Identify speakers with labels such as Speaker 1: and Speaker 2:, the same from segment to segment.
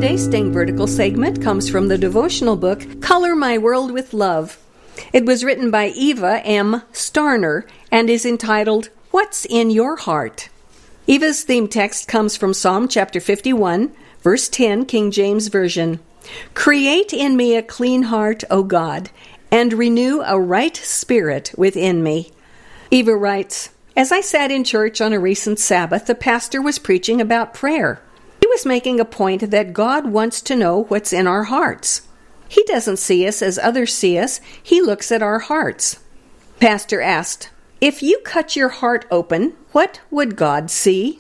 Speaker 1: Today's Staying Vertical segment comes from the devotional book, Color My World with Love. It was written by Eva M. Starner and is entitled, What's in Your Heart? Eva's theme text comes from Psalm chapter 51, verse 10, King James Version. Create in me a clean heart, O God, and renew a right spirit within me. Eva writes, As I sat in church on a recent Sabbath, the pastor was preaching about prayer. He was making a point that God wants to know what's in our hearts. He doesn't see us as others see us. He looks at our hearts. Pastor asked, If you cut your heart open, what would God see?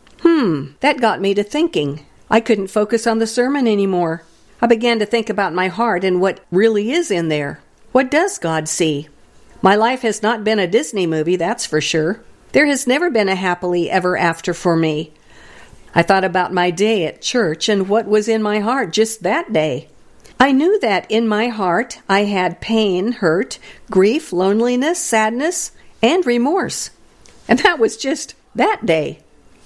Speaker 1: That got me to thinking. I couldn't focus on the sermon anymore. I began to think about my heart and what really is in there. What does God see? My life has not been a Disney movie, that's for sure. There has never been a happily ever after for me. I thought about my day at church and what was in my heart just that day. I knew that in my heart I had pain, hurt, grief, loneliness, sadness, and remorse. And that was just that day.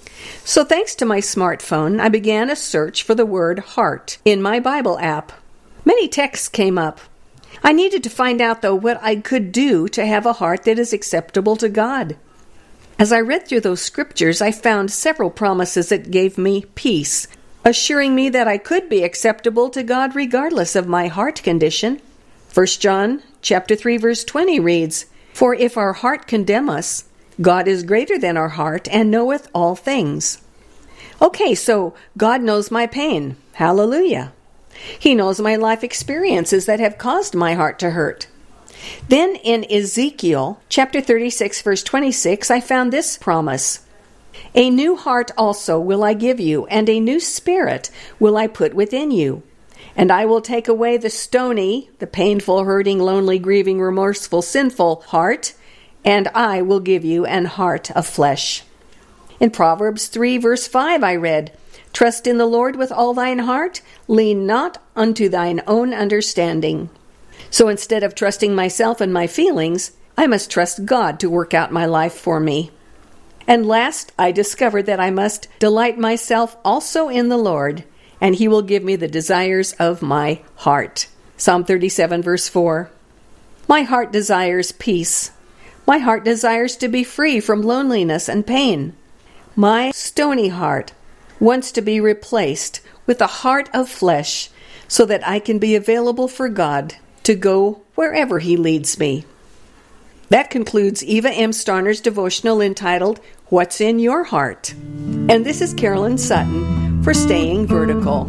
Speaker 1: So thanks to my smartphone, I began a search for the word heart in my Bible app. Many texts came up. I needed to find out, though, what I could do to have a heart that is acceptable to God. As I read through those scriptures, I found several promises that gave me peace, assuring me that I could be acceptable to God regardless of my heart condition. 1 John chapter 3, verse 20 reads, For if our heart condemn us, God is greater than our heart and knoweth all things. Okay, so God knows my pain. Hallelujah. He knows my life experiences that have caused my heart to hurt. Then in Ezekiel chapter 36, verse 26, I found this promise. A new heart also will I give you, and a new spirit will I put within you. And I will take away the stony, the painful, hurting, lonely, grieving, remorseful, sinful heart, and I will give you an heart of flesh. In Proverbs 3, verse 5, I read, Trust in the Lord with all thine heart, lean not unto thine own understanding. So instead of trusting myself and my feelings, I must trust God to work out my life for me. And last, I discovered that I must delight myself also in the Lord, and He will give me the desires of my heart. Psalm 37, verse 4. My heart desires peace. My heart desires to be free from loneliness and pain. My stony heart wants to be replaced with a heart of flesh so that I can be available for God to go wherever He leads me. That concludes Eva M. Starner's devotional entitled, What's in Your Heart? And this is Carolyn Sutton for Staying Vertical.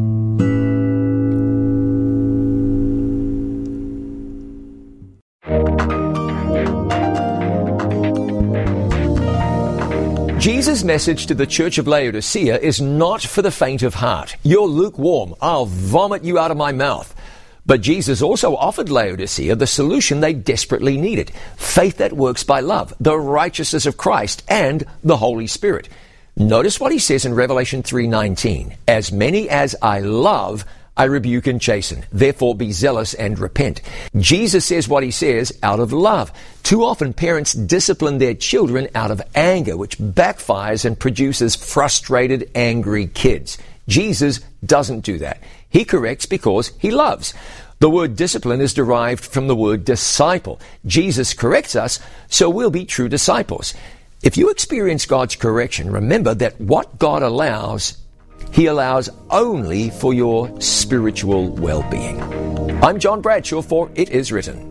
Speaker 2: Jesus' message to the church of Laodicea is not for the faint of heart. You're lukewarm. I'll vomit you out of my mouth. But Jesus also offered Laodicea the solution they desperately needed. Faith that works by love, the righteousness of Christ, and the Holy Spirit. Notice what He says in Revelation 3:19. As many as I love, I rebuke and chasten. Therefore be zealous and repent. Jesus says what He says out of love. Too often parents discipline their children out of anger, which backfires and produces frustrated, angry kids. Jesus doesn't do that. He corrects because He loves. The word discipline is derived from the word disciple. Jesus corrects us, so we'll be true disciples. If you experience God's correction, remember that what God allows, He allows only for your spiritual well-being. I'm John Bradshaw for It Is Written.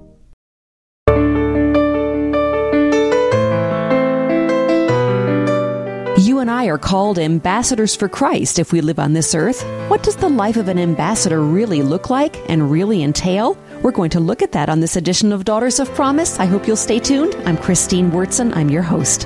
Speaker 3: You and I are called ambassadors for Christ if we live on this earth. What does the life of an ambassador really look like and really entail? We're going to look at that on this edition of Daughters of Promise. I hope you'll stay tuned. I'm Christine Wurtson. I'm your host.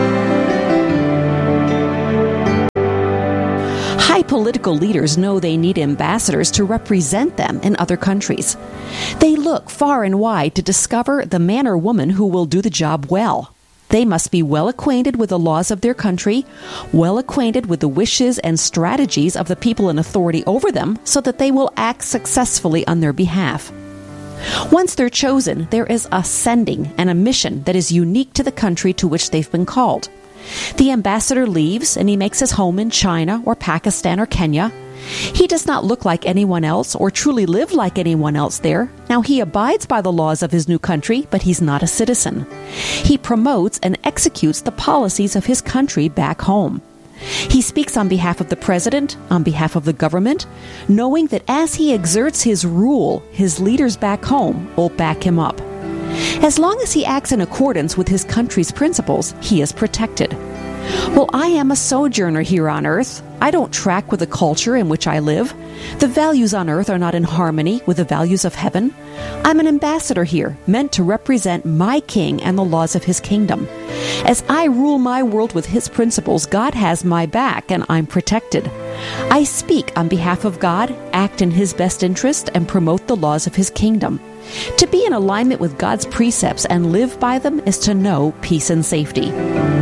Speaker 3: High political leaders know they need ambassadors to represent them in other countries. They look far and wide to discover the man or woman who will do the job well. They must be well acquainted with the laws of their country, well acquainted with the wishes and strategies of the people in authority over them, so that they will act successfully on their behalf. Once they're chosen, there is a sending and a mission that is unique to the country to which they've been called. The ambassador leaves and he makes his home in China or Pakistan or Kenya. He does not look like anyone else or truly live like anyone else there. Now, he abides by the laws of his new country, but he's not a citizen. He promotes and executes the policies of his country back home. He speaks on behalf of the president, on behalf of the government, knowing that as he exerts his rule, his leaders back home will back him up. As long as he acts in accordance with his country's principles, he is protected. Well, I am a sojourner here on earth. I don't track with the culture in which I live. The values on earth are not in harmony with the values of heaven. I'm an ambassador here, meant to represent my king and the laws of his kingdom. As I rule my world with his principles, God has my back and I'm protected. I speak on behalf of God, act in his best interest, and promote the laws of his kingdom. To be in alignment with God's precepts and live by them is to know peace and safety.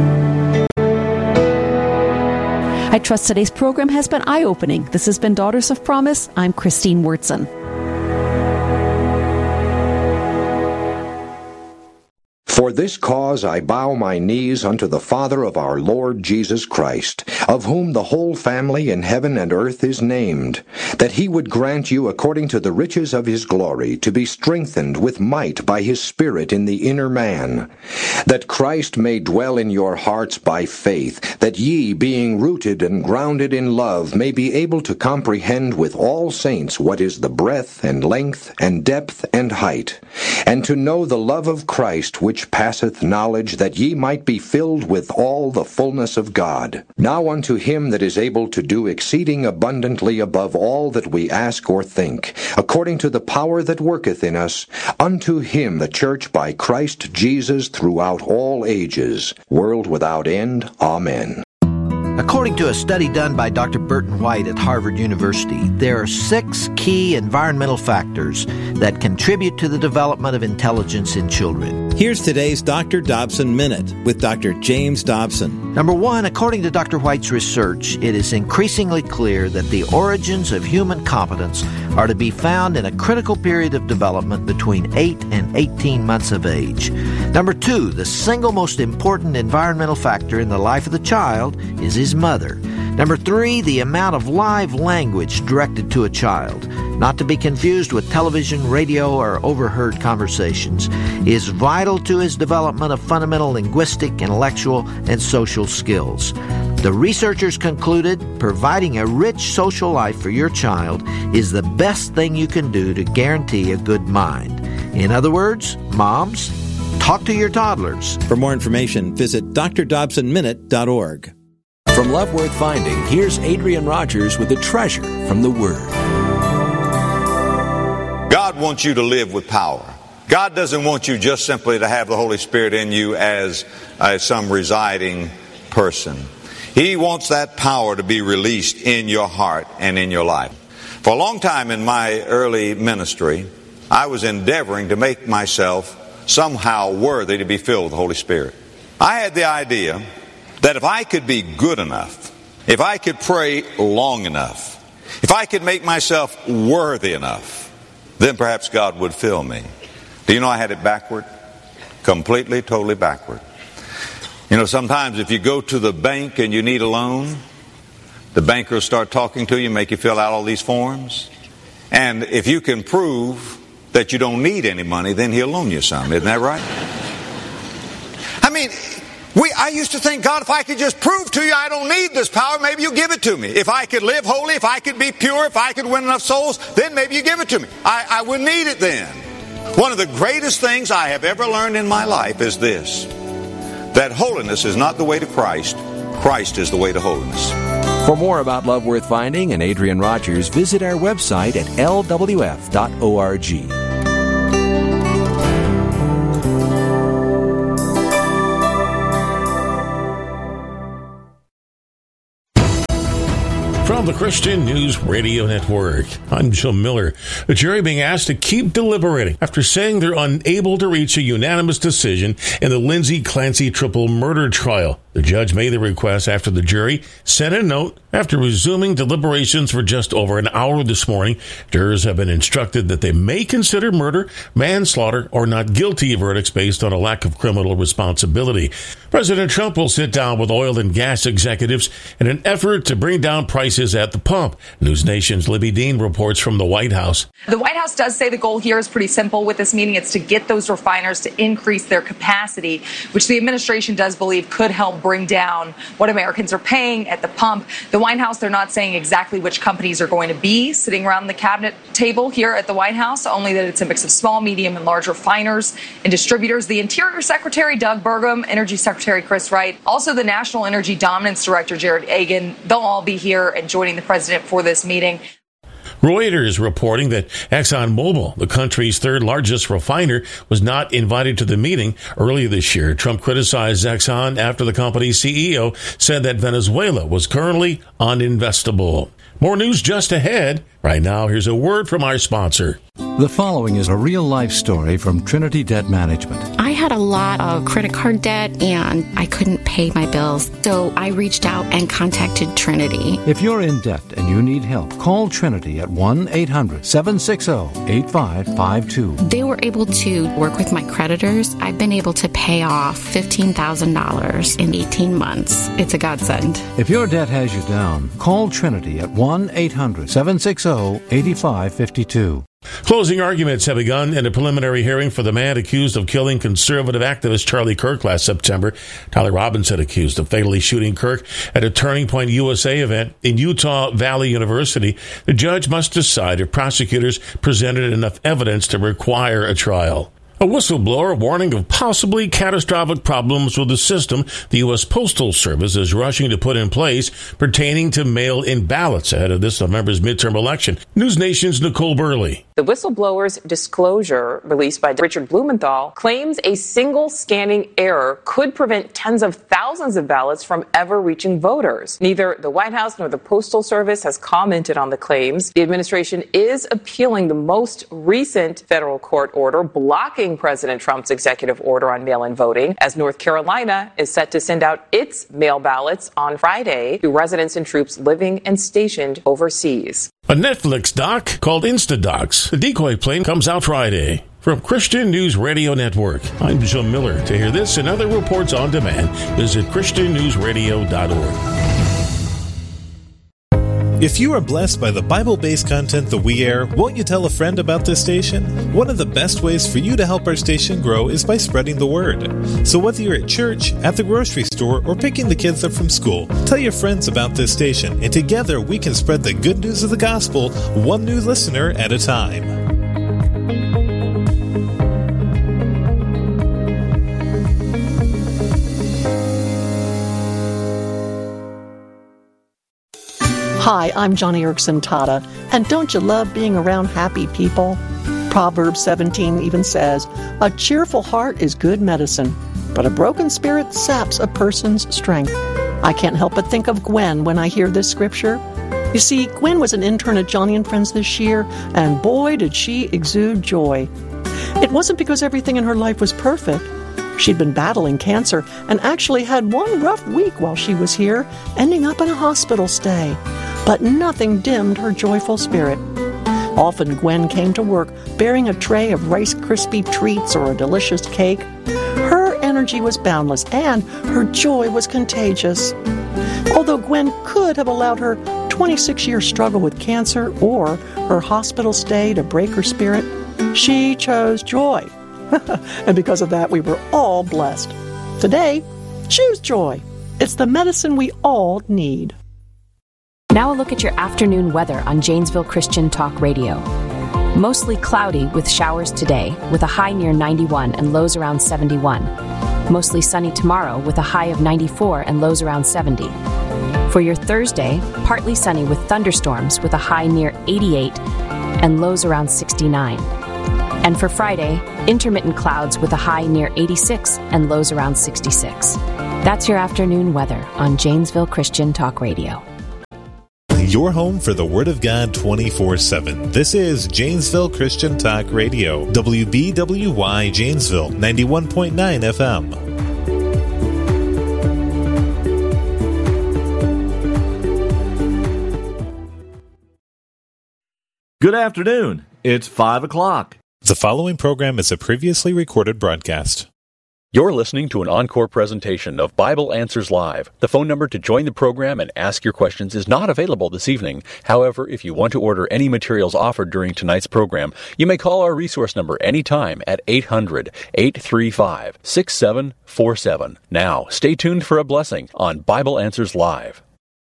Speaker 3: I trust today's program has been eye-opening. This has been Daughters of Promise. I'm Christine Wurtzen.
Speaker 4: For this cause I bow my knees unto the Father of our Lord Jesus Christ, of whom the whole family in heaven and earth is named, that he would grant you according to the riches of his glory to be strengthened with might by his Spirit in the inner man, that Christ may dwell in your hearts by faith, that ye, being rooted and grounded in love, may be able to comprehend with all saints what is the breadth and length and depth and height, and to know the love of Christ which passeth knowledge, that ye might be filled with all the fullness of God. Now unto him that is able to do exceeding abundantly above all that we ask or think, according to the power that worketh in us, unto him the church by Christ Jesus throughout all ages, world without end. Amen.
Speaker 5: According to a study done by Dr. Burton White at Harvard University, there are 6 key environmental factors that contribute to the development of intelligence in children.
Speaker 6: Here's today's Dr. Dobson Minute with Dr. James Dobson.
Speaker 5: Number 1, according to Dr. White's research, it is increasingly clear that the origins of human competence are to be found in a critical period of development between 8 and 18 months of age. Number 2, the single most important environmental factor in the life of the child is his mother. Number 3, the amount of live language directed to a child, not to be confused with television, radio, or overheard conversations, is vital to his development of fundamental linguistic, intellectual, and social skills. The researchers concluded providing a rich social life for your child is the best thing you can do to guarantee a good mind. In other words, moms, talk to your toddlers.
Speaker 6: For more information, visit drdobsonminute.org.
Speaker 2: From Love Worth Finding, here's Adrian Rogers with a treasure from the Word.
Speaker 7: God wants you to live with power. God doesn't want you just simply to have the Holy Spirit in you as some residing person. He wants that power to be released in your heart and in your life. For a long time in my early ministry, I was endeavoring to make myself somehow worthy to be filled with the Holy Spirit. I had the idea that if I could be good enough, if I could pray long enough, if I could make myself worthy enough, then perhaps God would fill me. Do you know I had it backward? Completely, totally backward. You know, sometimes if you go to the bank and you need a loan, the banker will start talking to you, make you fill out all these forms. And if you can prove that you don't need any money, then he'll loan you some. Isn't that right? I mean, I used to think, God, if I could just prove to you I don't need this power, maybe you give it to me. If I could live holy, if I could be pure, if I could win enough souls, then maybe you give it to me. I wouldn't need it then. One of the greatest things I have ever learned in my life is this, that holiness is not the way to Christ. Christ is the way to holiness.
Speaker 2: For more about Love Worth Finding and Adrian Rogers, visit our website at lwf.org.
Speaker 8: From the Christian News Radio Network, I'm Joe Miller. A jury being asked to keep deliberating after saying they're unable to reach a unanimous decision in the Lindsay Clancy triple murder trial. The judge made the request after the jury sent a note After resuming deliberations for just over an hour this morning, jurors have been instructed that they may consider murder, manslaughter, or not guilty verdicts based on a lack of criminal responsibility. President Trump will sit down with oil and gas executives in an effort to bring down prices at the pump. News Nation's Libby Dean reports from the White House.
Speaker 9: The White House does say the goal here is pretty simple with this meeting. It's to get those refiners to increase their capacity, which the administration does believe could help bring down what Americans are paying at the pump. The White House, they're not saying exactly which companies are going to be sitting around the cabinet table here at the White House, only that it's a mix of small, medium, and large refiners and distributors. The Interior Secretary, Doug Burgum, Energy Secretary Chris Wright, also the National Energy Dominance Director, Jared Agan, they'll all be here and joining the president for this meeting.
Speaker 8: Reuters reporting that ExxonMobil, the country's third largest refiner, was not invited to the meeting. Earlier this year, Trump criticized Exxon after the company's CEO said that Venezuela was currently uninvestable. More news just ahead. Right now, here's a word from our sponsor.
Speaker 10: The following is a real-life story from Trinity Debt Management.
Speaker 11: I had a lot of credit card debt, and I couldn't pay my bills, so I reached out and contacted Trinity.
Speaker 10: If you're in debt and you need help, call Trinity at 1-800-760-8552.
Speaker 11: They were able to work with my creditors. I've been able to pay off $15,000 in 18 months. It's a godsend.
Speaker 10: If your debt has you down, call Trinity at 1-800-760-8552.
Speaker 8: Closing arguments have begun in a preliminary hearing for the man accused of killing conservative activist Charlie Kirk last September. Tyler Robinson accused of fatally shooting Kirk at a Turning Point USA event in Utah Valley University. The judge must decide if prosecutors presented enough evidence to require a trial. A whistleblower warning of possibly catastrophic problems with the system the U.S. Postal Service is rushing to put in place pertaining to mail-in ballots ahead of this November's midterm election. News Nation's Nicole Burley.
Speaker 12: The whistleblower's disclosure, released by Richard Blumenthal, claims a single scanning error could prevent tens of thousands of ballots from ever reaching voters. Neither the White House nor the Postal Service has commented on the claims. The administration is appealing the most recent federal court order blocking President Trump's executive order on mail-in voting, as North Carolina is set to send out its mail ballots on Friday to residents and troops living and stationed overseas.
Speaker 8: A Netflix doc called Instadocs. The Decoy Plane comes out Friday. From Christian News Radio Network, I'm Joe Miller. To hear this and other reports on demand, visit ChristianNewsRadio.org.
Speaker 6: If you are blessed by the Bible-based content that we air, won't you tell a friend about this station? One of the best ways for you to help our station grow is by spreading the word. So whether you're at church, at the grocery store, or picking the kids up from school, tell your friends about this station, and together we can spread the good news of the gospel, one new listener at a time.
Speaker 13: Hi, I'm Johnny Erickson Tata, and don't you love being around happy people? Proverbs 17 even says, "A cheerful heart is good medicine, but a broken spirit saps a person's strength." I can't help but think of Gwen when I hear this scripture. You see, Gwen was an intern at Johnny and Friends this year, and boy, did she exude joy. It wasn't because everything in her life was perfect. She'd been battling cancer and actually had one rough week while she was here, ending up in a hospital stay. But nothing dimmed her joyful spirit. Often Gwen came to work bearing a tray of Rice Krispie treats or a delicious cake. Her energy was boundless and her joy was contagious. Although Gwen could have allowed her 26-year struggle with cancer or her hospital stay to break her spirit, she chose joy. And because of that, we were all blessed. Today, choose joy. It's the medicine we all need.
Speaker 14: Now a look at your afternoon weather on Janesville Christian Talk Radio. Mostly cloudy with showers today, with a high near 91 and lows around 71. Mostly sunny tomorrow with a high of 94 and lows around 70. For your Thursday, partly sunny with thunderstorms with a high near 88 and lows around 69. And for Friday, intermittent clouds with a high near 86 and lows around 66. That's your afternoon weather on Janesville Christian Talk Radio.
Speaker 6: Your home for the Word of God 24/7. This is Janesville Christian Talk Radio. WBWY Janesville, 91.9 FM.
Speaker 15: Good afternoon. It's 5 o'clock.
Speaker 6: The following program is a previously recorded broadcast.
Speaker 16: You're listening to an encore presentation of Bible Answers Live. The phone number to join the program and ask your questions is not available this evening. However, if you want to order any materials offered during tonight's program, you may call our resource number anytime at 800-835-6747. Now, stay tuned for a blessing on Bible Answers Live.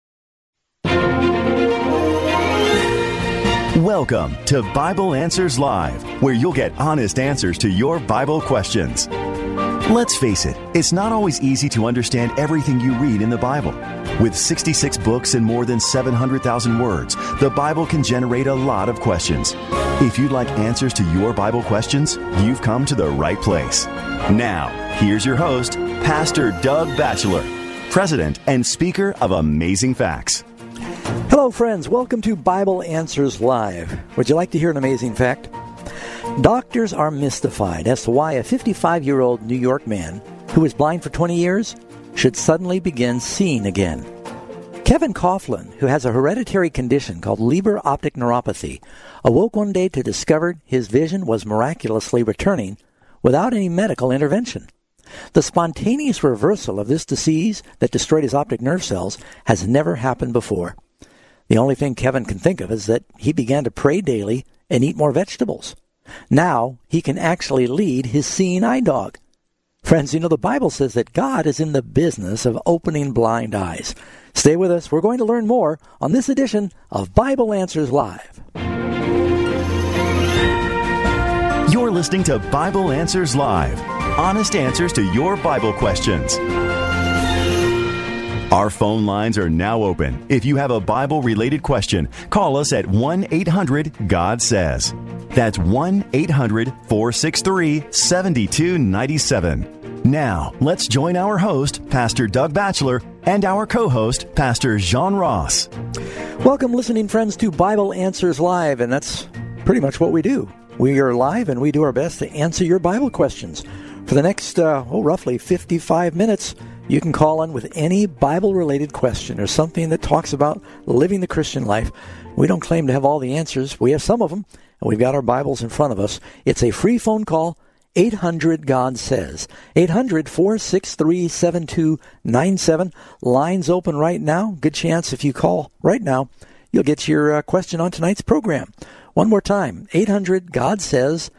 Speaker 17: Welcome to Bible Answers Live, where you'll get honest answers to your Bible questions. Let's face it, it's not always easy to understand everything you read in the Bible. With 66 books and more than 700,000 words, the Bible can generate a lot of questions. If you'd like answers to your Bible questions, you've come to the right place. Now, here's your host, Pastor Doug Batchelor, President and Speaker of Amazing Facts.
Speaker 18: Hello, friends. Welcome to Bible Answers Live. Would you like to hear an amazing fact? Doctors are mystified as to why a 55-year-old New York man who was blind for 20 years should suddenly begin seeing again. Kevin Coughlin, who has a hereditary condition called Leber optic neuropathy, awoke one day to discover his vision was miraculously returning without any medical intervention. The spontaneous reversal of this disease that destroyed his optic nerve cells has never happened before. The only thing Kevin can think of is that he began to pray daily and eat more vegetables. Now he can actually lead his seeing eye dog. Friends, you know, the Bible says that God is in the business of opening blind eyes. Stay with us. We're going to learn more on this edition of Bible Answers Live.
Speaker 17: You're listening to Bible Answers Live. Honest answers to your Bible questions. Our phone lines are now open. If you have a Bible-related question, call us at 1-800-GOD-SAYS. That's 1-800-463-7297. Now, let's join our host, Pastor Doug Batchelor, and our co-host, Pastor John Ross.
Speaker 18: Welcome, listening friends, to Bible Answers Live, and that's pretty much what we do. We are live, and we do our best to answer your Bible questions. For the next, roughly 55 minutes, you can call in with any Bible-related question or something that talks about living the Christian life. We don't claim to have all the answers. We have some of them, and we've got our Bibles in front of us. It's a free phone call, 800-GOD-SAYS. 800-463-7297. Lines open right now. Good chance if you call right now, you'll get your question on tonight's program. One more time, 800-GOD-SAYS.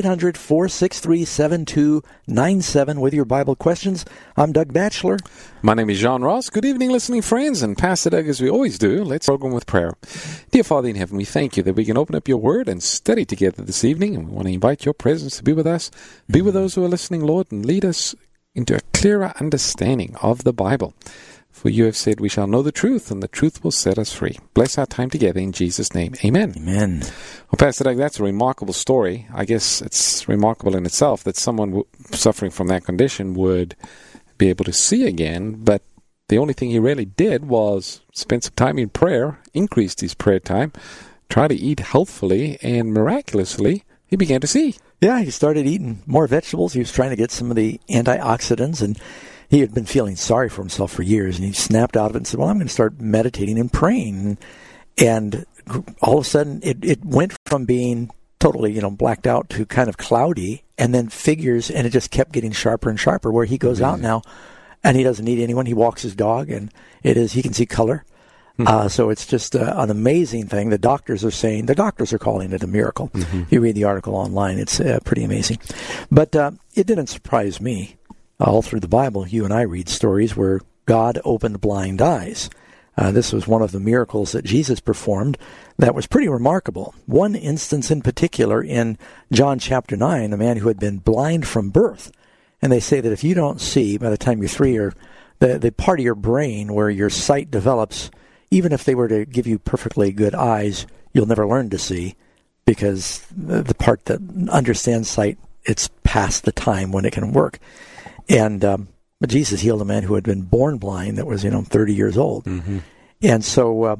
Speaker 18: 800-463-7297 with your Bible questions. I'm Doug Batchelor.
Speaker 19: My name is John Ross. Good evening, listening friends, and Pastor Doug, as we always do, let's program with prayer. Dear Father in heaven, we thank you that we can open up your word and study together this evening, and we want to invite your presence to be with us, be with those who are listening, Lord, and lead us into a clearer understanding of the Bible. For you have said we shall know the truth, and the truth will set us free. Bless our time together in Jesus' name. Amen.
Speaker 18: Amen.
Speaker 19: Well, Pastor Doug, that's a remarkable story. I guess it's remarkable in itself that someone suffering from that condition would be able to see again, but the only thing he really did was spend some time in prayer, increased his prayer time, try to eat healthfully, and miraculously, he began to see.
Speaker 18: Yeah, he started eating more vegetables. He was trying to get some of the antioxidants, and he had been feeling sorry for himself for years, and he snapped out of it and said, well, I'm going to start meditating and praying. And all of a sudden, it went from being totally, blacked out to kind of cloudy, and then figures, and it just kept getting sharper and sharper, where he goes out now, and he doesn't need anyone. He walks his dog, and he can see color. So it's just an amazing thing. The doctors are calling it a miracle. If you read the article online, it's pretty amazing. But it didn't surprise me. All through the Bible, you and I read stories where God opened blind eyes. This was one of the miracles that Jesus performed that was pretty remarkable. One instance in particular in John chapter 9, a man who had been blind from birth. And they say that if you don't see by the time you're 3, or the part of your brain where your sight develops, even if they were to give you perfectly good eyes, you'll never learn to see, because the part that understands sight, it's past the time when it can work. And but Jesus healed a man who had been born blind that was 30 years old. And so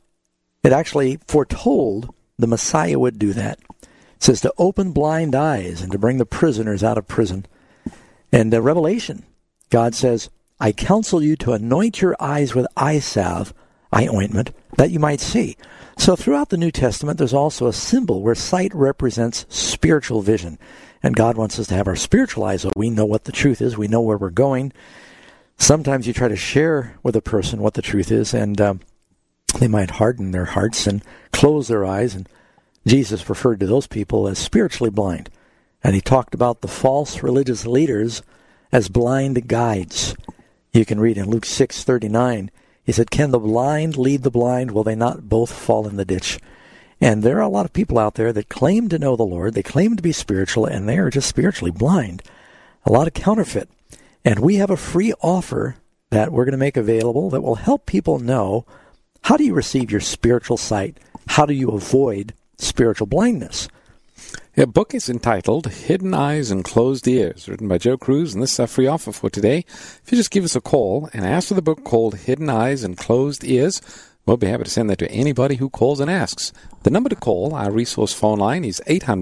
Speaker 18: it actually foretold the Messiah would do that. It says to open blind eyes and to bring the prisoners out of prison. And Revelation, God says, I counsel you to anoint your eyes with eye salve eye ointment, that you might see. So throughout the New Testament, there's also a symbol where sight represents spiritual vision. And God wants us to have our spiritual eyes so we know what the truth is. We know where we're going. Sometimes you try to share with a person what the truth is, and they might harden their hearts and close their eyes. And Jesus referred to those people as spiritually blind. And he talked about the false religious leaders as blind guides. You can read in Luke 6:39. He said, "Can the blind lead the blind? Will they not both fall in the ditch?" And there are a lot of people out there that claim to know the Lord. They claim to be spiritual, and they are just spiritually blind. A lot of counterfeit. And we have a free offer that we're going to make available that will help people know, how do you receive your spiritual sight? How do you avoid spiritual blindness?
Speaker 19: The book is entitled Hidden Eyes and Closed Ears, written by Joe Cruz, and this is a free offer for today. If you just give us a call and ask for the book called Hidden Eyes and Closed Ears, we'll be happy to send that to anybody who calls and asks. The number to call, our resource phone line, is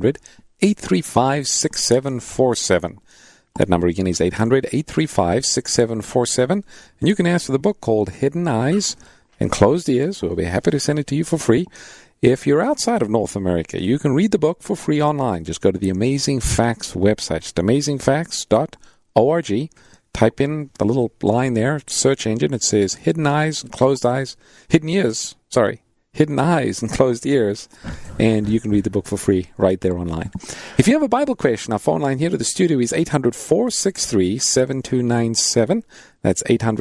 Speaker 19: 800-835-6747. That number again is 800-835-6747, and you can ask for the book called Hidden Eyes and Closed Ears. We'll be happy to send it to you for free. If you're outside of North America, you can read the book for free online. Just go to the Amazing Facts website. It's amazingfacts.org. Type in the little line there, search engine. It says Hidden Eyes and Closed Eyes, Hidden Eyes and Closed Ears, and you can read the book for free right there online. If you have a Bible question, our phone line here to the studio is 800-463-7297. That's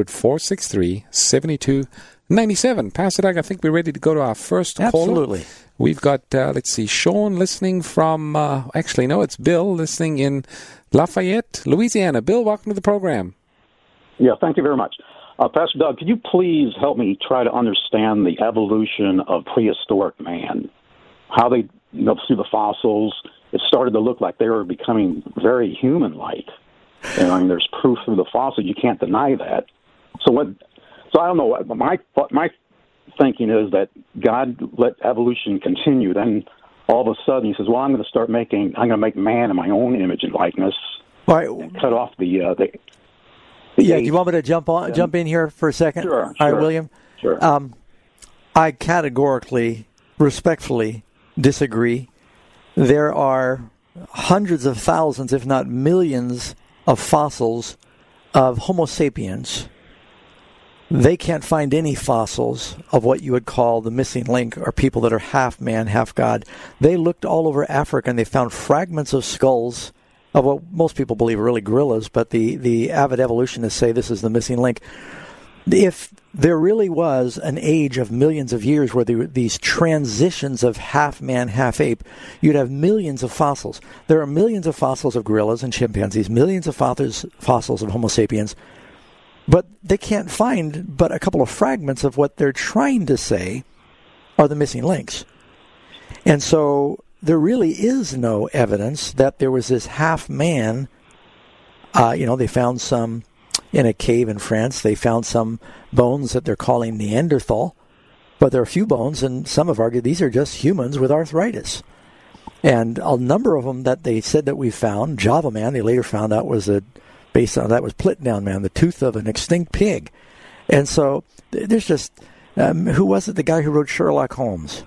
Speaker 19: 800-463-7297. Pastor Doug, I think we're ready to go to our first caller.
Speaker 18: Absolutely.
Speaker 19: We've got, Sean listening from, it's Bill listening in Lafayette, Louisiana. Bill, welcome to the program.
Speaker 20: Yeah, thank you very much. Pastor Doug, could you please help me try to understand the evolution of prehistoric man? How they, through the fossils, it started to look like they were becoming very human-like. And I mean, there's proof through the fossils. You can't deny that. So I don't know. My thinking is that God let evolution continue. Then all of a sudden He says, "Well, I'm going to make man in my own image and likeness."
Speaker 18: All right.
Speaker 20: Cut off the
Speaker 18: yeah, do you want me to jump in here for a second?
Speaker 20: Sure.
Speaker 18: All right, William?
Speaker 20: Sure.
Speaker 18: I categorically, respectfully disagree. There are hundreds of thousands, if not millions, of fossils of Homo sapiens. They can't find any fossils of what you would call the missing link, or people that are half man, half God. They looked all over Africa, and they found fragments of skulls of what most people believe are really gorillas, but the avid evolutionists say this is the missing link. If there really was an age of millions of years where there were these transitions of half man, half ape, you'd have millions of fossils. There are millions of fossils of gorillas and chimpanzees, millions of fossils of Homo sapiens, but they can't find but a couple of fragments of what they're trying to say are the missing links. And so there really is no evidence that there was this half man. They found some in a cave in France. They found some bones that they're calling Neanderthal, but there are a few bones, and some have argued these are just humans with arthritis. And a number of them that they said that we found, Java Man, they later found out was based on that was Plitdown Man, the tooth of an extinct pig. And so there's just, who was it? The guy who wrote Sherlock Holmes.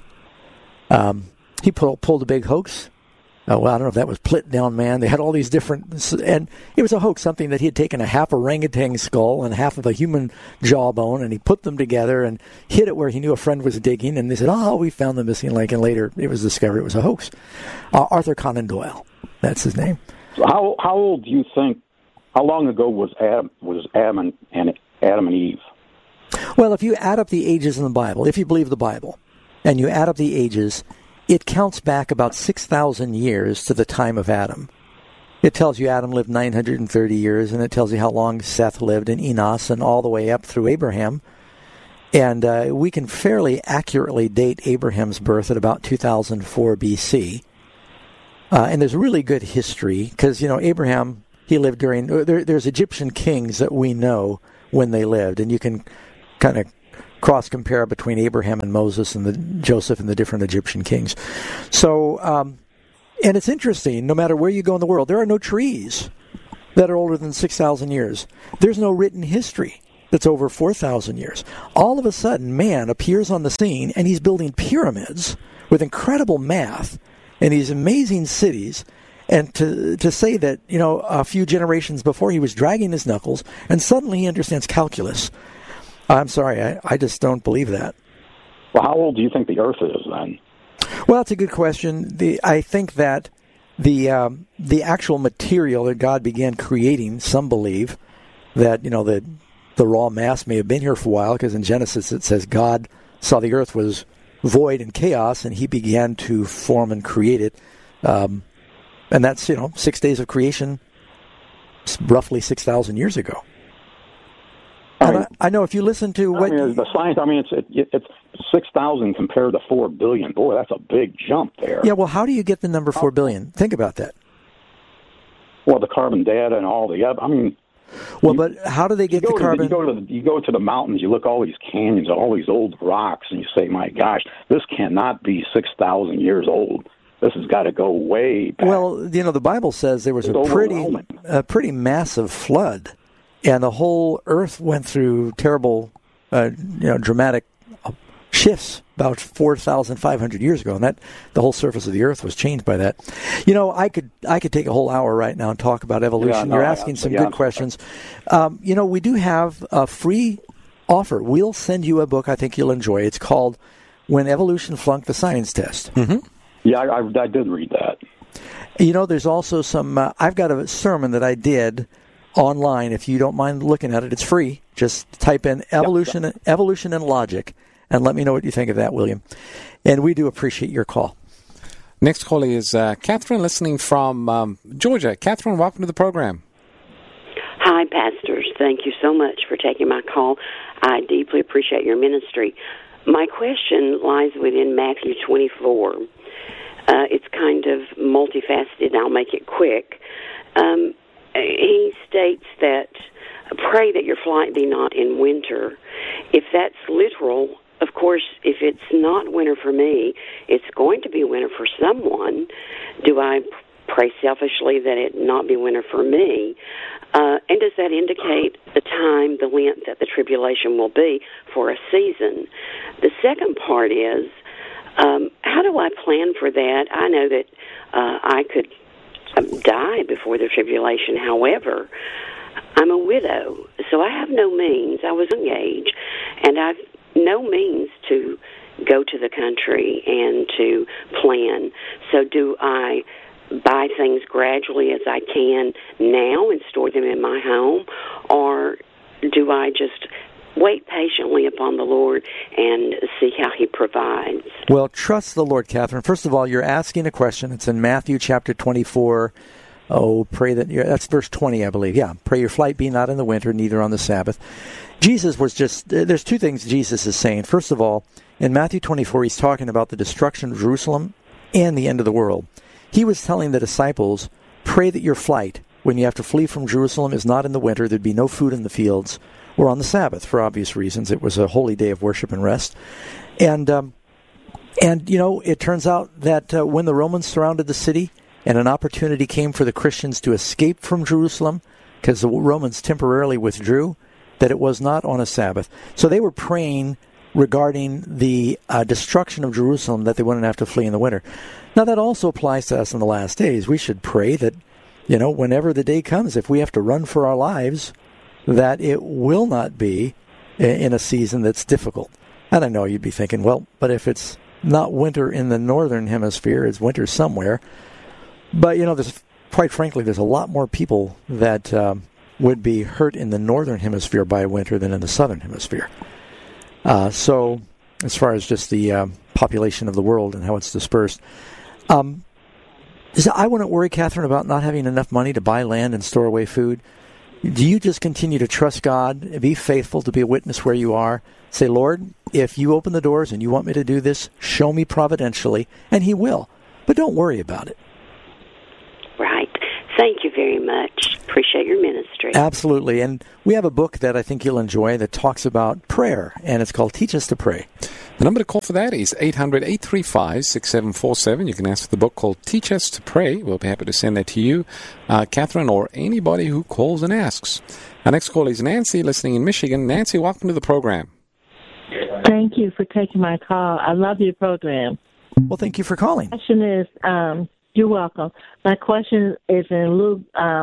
Speaker 18: He pulled a big hoax. I don't know if that was Plitdown Man. They had all these different, and it was a hoax, something that he had taken a half orangutan skull and half of a human jawbone, and he put them together and hid it where he knew a friend was digging, and they said, we found the missing link, and later it was discovered it was a hoax. Arthur Conan Doyle, that's his name.
Speaker 20: So how old do you think, how long ago was Adam and Eve?
Speaker 18: Well, if you add up the ages in the Bible, if you believe the Bible, and you add up the ages, it counts back about 6,000 years to the time of Adam. It tells you Adam lived 930 years, and it tells you how long Seth lived, and Enos, and all the way up through Abraham. And we can fairly accurately date Abraham's birth at about 2004 BC. And there's really good history, because, Abraham, he lived during, there's Egyptian kings that we know when they lived, and you can kind of cross-compare between Abraham and Moses and Joseph and the different Egyptian kings. So, and it's interesting, no matter where you go in the world, there are no trees that are older than 6,000 years. There's no written history that's over 4,000 years. All of a sudden, man appears on the scene, and he's building pyramids with incredible math in these amazing cities. And to say that, a few generations before he was dragging his knuckles, and suddenly he understands calculus. I'm sorry, I just don't believe that.
Speaker 20: Well, how old do you think the Earth is then?
Speaker 18: Well, it's a good question. I think that the actual material that God began creating, some believe that, the raw mass may have been here for a while, because in Genesis it says God saw the earth was void and chaos, and he began to form and create it. And that's, 6 days of creation, roughly 6,000 years ago. I know if you listen to what...
Speaker 20: the science, it's 6,000 compared to 4 billion. Boy, that's a big jump there.
Speaker 18: Yeah, well, how do you get the number 4 billion? Think about that.
Speaker 20: Well, the carbon data and all the...
Speaker 18: Well, but how do they get the carbon?
Speaker 20: You go to the mountains, you look at all these canyons, all these old rocks, and you say, my gosh, this cannot be 6,000 years old. This has got to go way back.
Speaker 18: Well, the Bible says there was a pretty massive flood, and the whole earth went through terrible, dramatic shifts about 4,500 years ago, and that the whole surface of the earth was changed by that. I could take a whole hour right now and talk about evolution. You're asking some good questions. We do have a free offer. We'll send you a book I think you'll enjoy. It's called When Evolution Flunked the Science Test.
Speaker 20: Mm-hmm. Yeah, I did read that.
Speaker 18: There's also some... I've got a sermon that I did online. If you don't mind looking at it, it's free. Just type in evolution and logic, and let me know what you think of that, William. And we do appreciate your call.
Speaker 19: Next call is Catherine, listening from Georgia. Catherine, welcome to the program.
Speaker 21: Hi, pastors. Thank you so much for taking my call. I deeply appreciate your ministry. My question lies within Matthew 24. It's kind of multifaceted, and I'll make it quick. He states that, pray that your flight be not in winter. If that's literal, of course, if it's not winter for me, it's going to be winter for someone. Do I pray selfishly that it not be winter for me? And does that indicate the time, the length that the tribulation will be for a season? The second part is, how do I plan for that? I know that I could die before the tribulation. However, I'm a widow, so I have no means. I was young age, and I've no means to go to the country and to plan. So do I buy things gradually as I can now and store them in my home, or do I just wait patiently upon the Lord and see how He provides?
Speaker 18: Well, trust the Lord, Catherine. First of all, you're asking a question. It's in Matthew chapter 24. Pray that that's verse 20, I believe. Yeah, pray your flight be not in the winter, neither on the Sabbath. Jesus was there's two things Jesus is saying. First of all, in Matthew 24, he's talking about the destruction of Jerusalem and the end of the world. He was telling the disciples, pray that your flight, when you have to flee from Jerusalem, is not in the winter. There'd be no food in the fields, or on the Sabbath, for obvious reasons. It was a holy day of worship and rest. And it turns out that when the Romans surrounded the city and an opportunity came for the Christians to escape from Jerusalem, because the Romans temporarily withdrew, that it was not on a Sabbath. So they were praying regarding the destruction of Jerusalem, that they wouldn't have to flee in the winter. Now, that also applies to us in the last days. We should pray that, whenever the day comes, if we have to run for our lives, that it will not be in a season that's difficult. And I know you'd be thinking, well, but if it's not winter in the northern hemisphere, it's winter somewhere. But, quite frankly, there's a lot more people that would be hurt in the northern hemisphere by winter than in the southern hemisphere. So, as far as just the population of the world and how it's dispersed. I wouldn't worry, Catherine, about not having enough money to buy land and store away food. Do you just continue to trust God, be faithful to be a witness where you are? Say, Lord, if you open the doors and you want me to do this, show me providentially, and He will. But don't worry about it.
Speaker 21: Right. Thank you very much. Appreciate your ministry.
Speaker 18: Absolutely. And we have a book that I think you'll enjoy that talks about prayer, and it's called Teach Us to Pray.
Speaker 19: The number to call for that is 800-835-6747. You can ask for the book called Teach Us to Pray. We'll be happy to send that to you, Catherine, or anybody who calls and asks. Our next call is Nancy, listening in Michigan. Nancy, welcome to the program.
Speaker 1: Thank you for taking my call. I love your program.
Speaker 18: Well, thank you for calling.
Speaker 1: My question is, you're welcome. My question is in Luke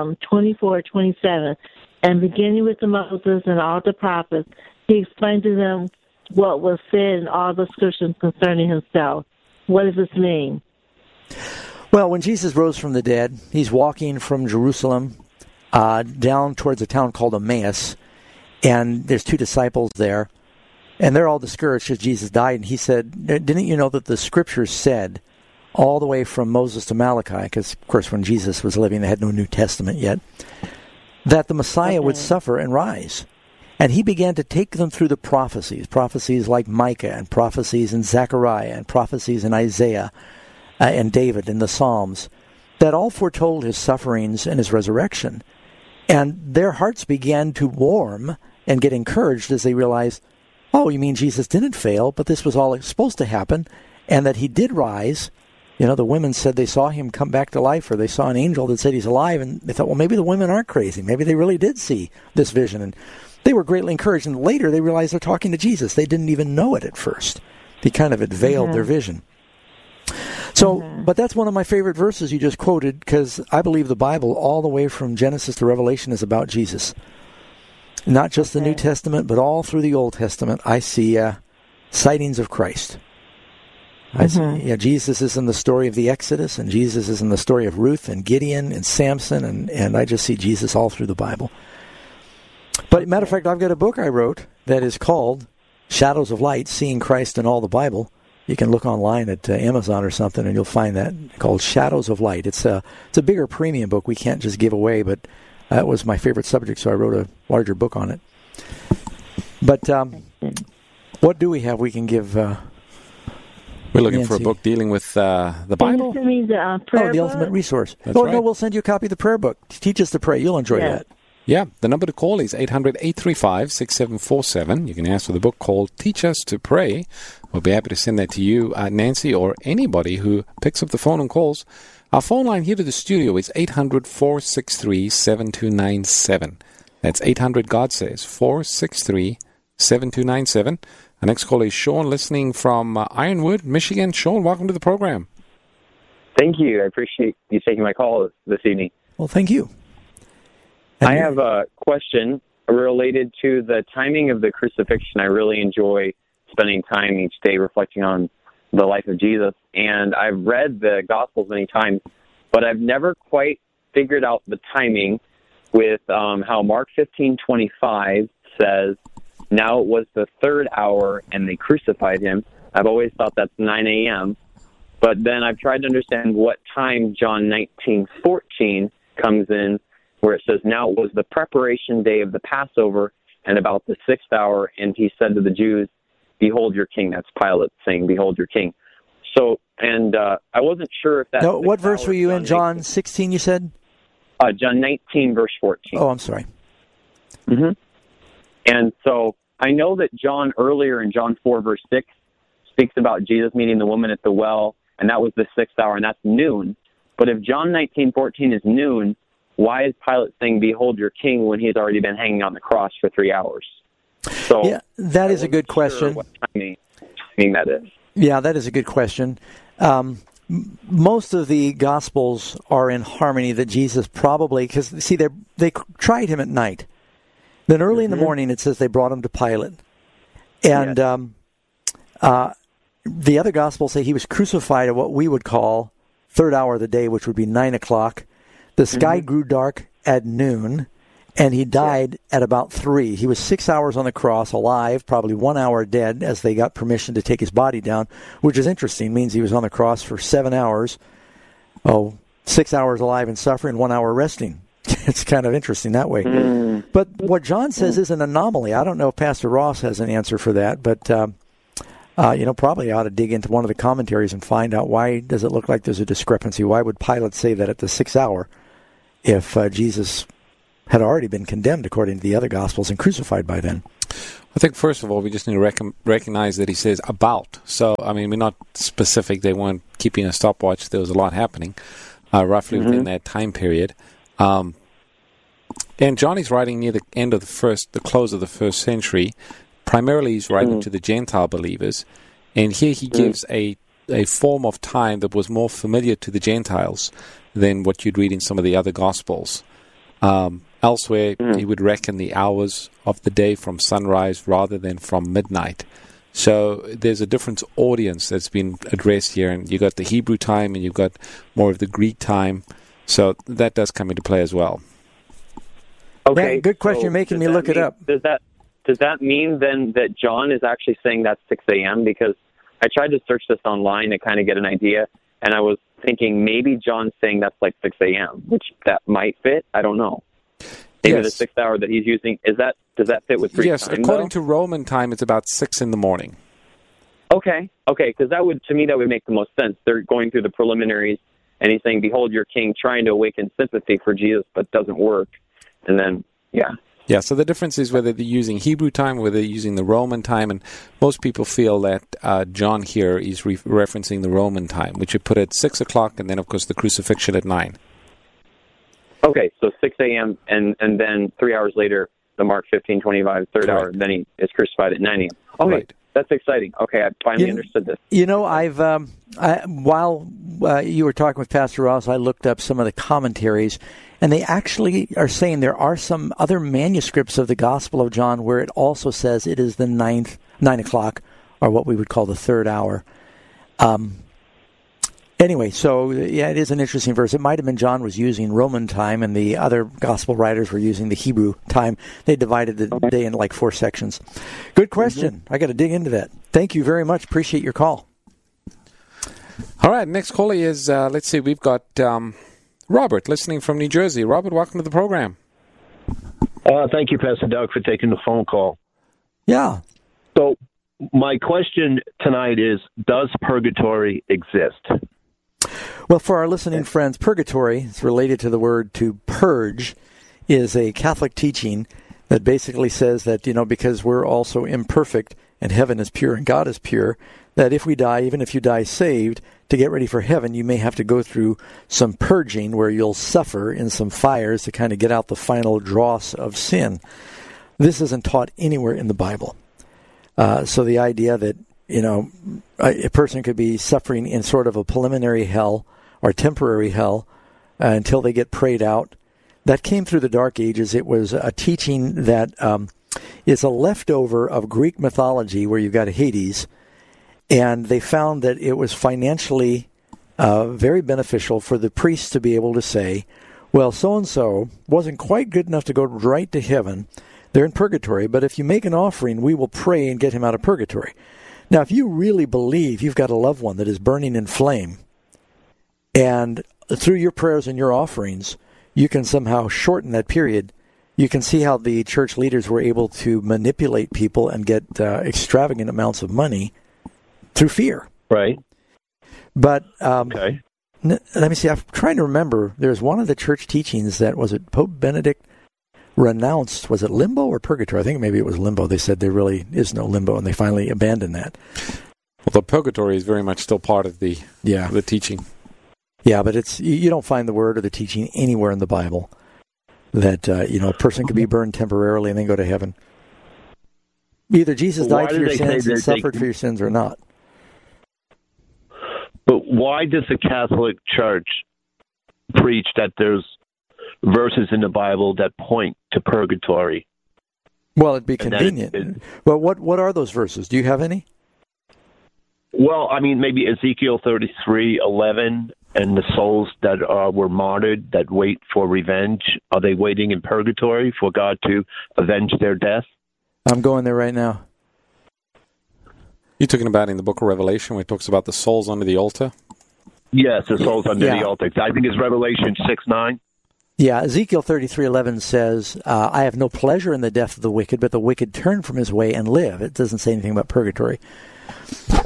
Speaker 1: 24:27, and beginning with the Moses and all the prophets, he explained to them what was said in all the scriptures concerning himself. What does this mean?
Speaker 18: Well, when Jesus rose from the dead, he's walking from Jerusalem down towards a town called Emmaus, and there's 2 disciples there, and they're all discouraged because Jesus died, and he said, didn't you know that the scriptures said, all the way from Moses to Malachi, because, of course, when Jesus was living, they had no New Testament yet, that the Messiah would suffer and rise. And he began to take them through the prophecies like Micah, and prophecies in Zechariah, and prophecies in Isaiah, and David, and the Psalms, that all foretold his sufferings and his resurrection. And their hearts began to warm and get encouraged as they realized, oh, you mean Jesus didn't fail, but this was all supposed to happen, and that he did rise. You know, the women said they saw him come back to life, or they saw an angel that said he's alive, and they thought, well, maybe the women aren't crazy. Maybe they really did see this vision. And they were greatly encouraged, and later they realized they're talking to Jesus. They didn't even know it at first. He kind of had veiled their vision. So, but that's one of my favorite verses you just quoted, because I believe the Bible, all the way from Genesis to Revelation, is about Jesus. Not just the New Testament, but all through the Old Testament, I see sightings of Christ. I see, Jesus is in the story of the Exodus, and Jesus is in the story of Ruth and Gideon and Samson, and I just see Jesus all through the Bible. But, matter of fact, I've got a book I wrote that is called Shadows of Light, Seeing Christ in All the Bible. You can look online at Amazon or something, and you'll find that, called Shadows of Light. It's a bigger premium book we can't just give away, but that was my favorite subject, so I wrote a larger book on it. But what do we have we can give...
Speaker 19: We're looking for a book dealing with the Bible.
Speaker 1: Can you send me the prayer
Speaker 18: the
Speaker 1: book?
Speaker 18: ultimate resource.
Speaker 19: That's right.
Speaker 18: No, we'll send you a copy of the prayer book. Teach Us to Pray. You'll enjoy that.
Speaker 19: Yeah, the number to call is 800-835-6747. You can ask for the book called Teach Us to Pray. We'll be happy to send that to you, Nancy, or anybody who picks up the phone and calls. Our phone line here to the studio is 800-463-7297. That's 800-God-Says, 463-7297. Our next call is Sean, listening from Ironwood, Michigan. Sean, welcome to the program.
Speaker 22: Thank you. I appreciate you taking my call this evening.
Speaker 18: Well, thank you.
Speaker 22: I have a question related to the timing of the crucifixion. I really enjoy spending time each day reflecting on the life of Jesus. And I've read the Gospels many times, but I've never quite figured out the timing with how Mark 15:25 says, now it was the 3rd hour and they crucified him. I've always thought that's 9 a.m. But then I've tried to understand what time John 19:14 comes in, where it says, now it was the preparation day of the Passover and about the 6th hour, and he said to the Jews, behold your king. That's Pilate saying, behold your king. So, and I wasn't sure if that...
Speaker 18: No, what verse were you in, John 16, you said?
Speaker 22: John 19, verse 14.
Speaker 18: Oh, I'm sorry.
Speaker 22: Mm-hmm. And so I know that John earlier in John 4, verse 6, speaks about Jesus meeting the woman at the well, and that was the 6th hour, and that's noon. But if John 19:14 is noon, why is Pilate saying, behold your king, when he's already been hanging on the cross for 3 hours? So
Speaker 18: yeah, that is a good question.
Speaker 22: What timing that is.
Speaker 18: Yeah, that is a good question. Most of the Gospels are in harmony that Jesus probably, because, see, they tried him at night. Then early in the morning, it says they brought him to Pilate. And the other Gospels say he was crucified at what we would call 3rd hour of the day, which would be 9 o'clock. The sky grew dark at noon, and he died at about 3. He was 6 hours on the cross, alive, probably 1 hour dead, as they got permission to take his body down, which is interesting. Means he was on the cross for 7 hours. 6 hours alive and suffering, 1 hour resting. It's kind of interesting that way. But what John says is an anomaly. I don't know if Pastor Ross has an answer for that, but probably ought to dig into one of the commentaries and find out why does it look like there's a discrepancy. Why would Pilate say that at the 6th hour? if Jesus had already been condemned according to the other Gospels and crucified by then?
Speaker 19: I think, first of all, we just need to recognize that he says about. So, I mean, we're not specific. They weren't keeping a stopwatch. There was a lot happening roughly within that time period. And John is writing near the end of the close of the first century. Primarily, he's writing to the Gentile believers. And here he gives a form of time that was more familiar to the Gentiles than what you'd read in some of the other Gospels. Elsewhere, he would reckon the hours of the day from sunrise rather than from midnight. So there's a different audience that's been addressed here, and you've got the Hebrew time and you've got more of the Greek time. So that does come into play as well.
Speaker 22: Okay,
Speaker 18: yeah, good question. You're making me look it up.
Speaker 22: Does that mean then that John is actually saying that's 6 a.m.? Because I tried to search this online to kind of get an idea, and I was thinking maybe John's saying that's like 6 a.m., which that might fit. I don't know. Maybe the 6th hour that he's using, does that fit with Greek time?
Speaker 19: Yes, according to Roman time, it's about 6 in the morning.
Speaker 22: Okay, because to me that would make the most sense. They're going through the preliminaries, and he's saying, "Behold your king," trying to awaken sympathy for Jesus, but doesn't work. And then,
Speaker 19: Yeah, so the difference is whether they're using Hebrew time or whether they're using the Roman time, and most people feel that John here is referencing the Roman time, which would put it 6 o'clock, and then, of course, the crucifixion at 9.
Speaker 22: Okay, so 6 a.m., and then 3 hours later, the Mark 15:25, third hour, then he is crucified at 9 a.m. Okay, right. That's exciting. Okay, I finally understood this.
Speaker 18: You know, while you were talking with Pastor Ross, I looked up some of the commentaries, and they actually are saying there are some other manuscripts of the Gospel of John where it also says it is the 9 o'clock, or what we would call the third hour. Anyway, so, yeah, it is an interesting verse. It might have been John was using Roman time, and the other Gospel writers were using the Hebrew time. They divided the day into like 4 sections. Good question. I got to dig into that. Thank you very much. Appreciate your call.
Speaker 19: All right, next caller is, let's see, we've got Robert listening from New Jersey. Robert, welcome to the program.
Speaker 3: Thank you, Pastor Doug, for taking the phone call.
Speaker 18: Yeah.
Speaker 3: So my question tonight is, does purgatory exist?
Speaker 18: Well, for our listening friends, purgatory, it's related to the word to purge, is a Catholic teaching that basically says that, because we're also imperfect and heaven is pure and God is pure, that if we die, even if you die saved, to get ready for heaven, you may have to go through some purging where you'll suffer in some fires to kind of get out the final dross of sin. This isn't taught anywhere in the Bible. So the idea that, a person could be suffering in sort of a preliminary hell or temporary hell until they get prayed out, that came through the Dark Ages. It was a teaching that is a leftover of Greek mythology where you've got Hades, and they found that it was financially very beneficial for the priests to be able to say, well, so-and-so wasn't quite good enough to go right to heaven. They're in purgatory, but if you make an offering, we will pray and get him out of purgatory. Now, if you really believe you've got a loved one that is burning in flame, and through your prayers and your offerings, you can somehow shorten that period, you can see how the church leaders were able to manipulate people and get extravagant amounts of money through fear.
Speaker 3: Right.
Speaker 18: But
Speaker 3: okay.
Speaker 18: Let me see. I'm trying to remember. There's one of the church teachings that, was it Pope Benedict renounced, was it limbo or purgatory? I think maybe it was limbo. They said there really is no limbo, and they finally abandoned that.
Speaker 19: Well, the purgatory is very much still part of the teaching.
Speaker 18: Yeah, but it's you don't find the word or the teaching anywhere in the Bible that a person could be burned temporarily and then go to heaven. Either Jesus died for your sins and suffered for your sins or not.
Speaker 3: But why does the Catholic Church preach that there's verses in the Bible that point to purgatory?
Speaker 18: Well, it'd be convenient. Well, what are those verses? Do you have any?
Speaker 3: Well, I mean, maybe Ezekiel 33:11, and the souls that were martyred that wait for revenge, are they waiting in purgatory for God to avenge their death?
Speaker 18: I'm going there right now.
Speaker 19: You're talking about in the book of Revelation where it talks about the souls under the altar?
Speaker 3: Yes, the souls under the altar. I think it's Revelation 6:9.
Speaker 18: Yeah, Ezekiel 33:11 says, I have no pleasure in the death of the wicked, but the wicked turn from his way and live. It doesn't say anything about purgatory.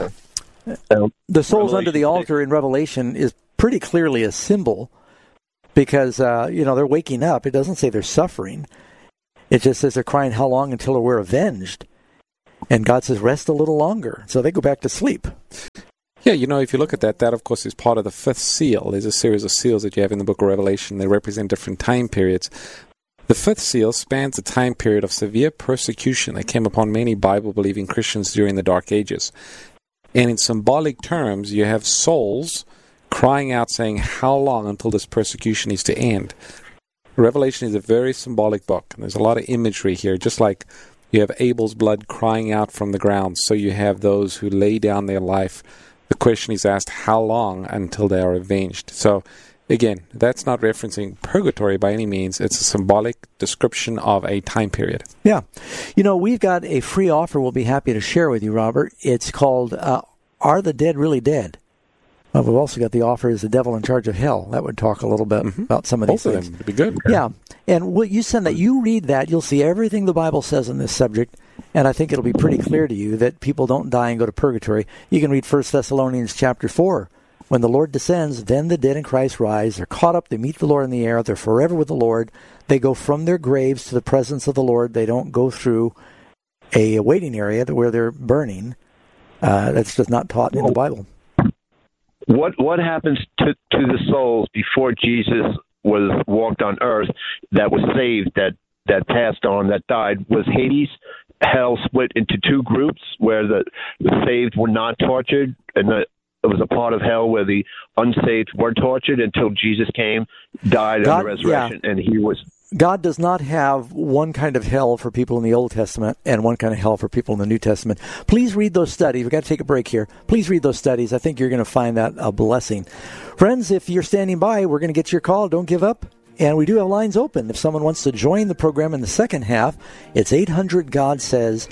Speaker 18: The souls under the altar in Revelation is pretty clearly a symbol, because, they're waking up. It doesn't say they're suffering. It just says they're crying, how long until we're avenged? And God says, rest a little longer. So they go back to sleep.
Speaker 19: Yeah, if you look at that of course is part of the fifth seal. There's a series of seals that you have in the book of Revelation. They represent different time periods. The fifth seal spans a time period of severe persecution that came upon many Bible-believing Christians during the Dark Ages. And in symbolic terms, you have souls crying out saying, how long until this persecution is to end? Revelation is a very symbolic book, and there's a lot of imagery here, just like you have Abel's blood crying out from the ground, so you have those who lay down their life. The question is asked, how long until they are avenged? So, again, that's not referencing purgatory by any means. It's a symbolic description of a time period.
Speaker 18: Yeah. We've got a free offer we'll be happy to share with you, Robert. It's called, Are the Dead Really Dead? Well, we've also got the offer, Is the Devil in Charge of Hell? That would talk a little bit about some of these things.
Speaker 19: Both of them would be good.
Speaker 18: Yeah. And what you send that, you read that, you'll see everything the Bible says on this subject, and I think it'll be pretty clear to you that people don't die and go to purgatory. You can read 1 Thessalonians chapter 4. When the Lord descends, then the dead in Christ rise. They're caught up. They meet the Lord in the air. They're forever with the Lord. They go from their graves to the presence of the Lord. They don't go through a waiting area where they're burning. That's just not taught in the Bible.
Speaker 3: What happens to the souls before Jesus was walked on earth that was saved, that passed on, that died? Was Hades, hell split into two groups where the saved were not tortured, and it was a part of hell where the unsaved were tortured until Jesus came, died, and the resurrection, and he was...
Speaker 18: God does not have one kind of hell for people in the Old Testament and one kind of hell for people in the New Testament. Please read those studies. We've got to take a break here. Please read those studies. I think you're going to find that a blessing. Friends, if you're standing by, we're going to get your call. Don't give up. And we do have lines open. If someone wants to join the program in the second half, it's 800-GOD-SAYS,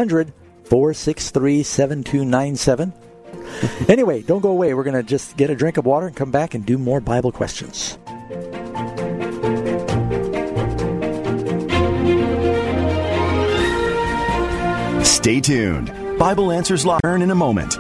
Speaker 18: 800-463-7297. Anyway, don't go away. We're going to just get a drink of water and come back and do more Bible questions.
Speaker 17: Stay tuned. Bible Answers Live. Turn in a moment.